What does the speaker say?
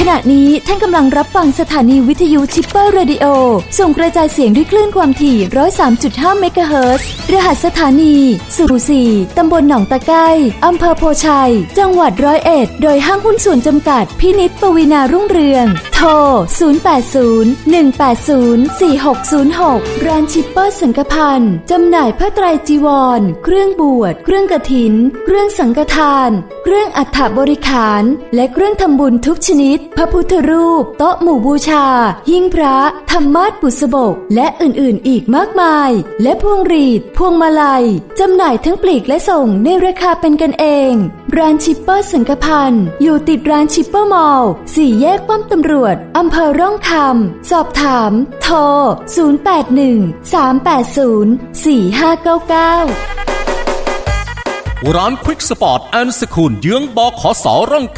ณะนี้ท่านกำลังรับฟังสถานีวิทยุชิปเปอร์เรดิโอส่งกระจายเสียงด้วยคลื่นความถี่ 103.5 เมกะเฮิรตซ์ รหัสสถานี04ตำบลหนองตะไคร้อำเภอโพชัยจังหวัด101โดยห้างหุ้นส่วนจำกัดพินิจปวีณารุ่งเรืองโทร 0801804606 ร้านชิปเปอร์สังฆพันธ์จำหน่ายผ้าไตรจีวรเครื่องบวชเครื่องกฐินเครื่องสังฆทานเครื่องอัฐบริขารและเครื่องทำบุญทุกชนิดพระพุทธรูปโต๊ะหมู่บูชาหิ้งพระธรรมาสน์บุษบกและอื่นๆอีกมากมายและพวงหรีดพวงมาลัยจำหน่ายทั้งปลีกและส่งในราคาเป็นกันเองร้านชิปเปอร์สังฆพันธ์อยู่ติดร้านชิปเปอร์มอลล์4แยกป้อมตำรวจอำเภอร่องคำสอบถามโทร0813804599 ร้านควิกสปอร์ตแอนด์สคูลเยื้องบขสร่อง